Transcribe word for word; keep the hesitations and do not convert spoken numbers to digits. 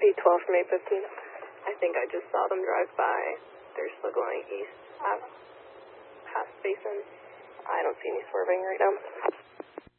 eight twelve from eight fifteen. I think I just saw them drive by. They're still going east, uh, past Basin. I don't see any swerving right now.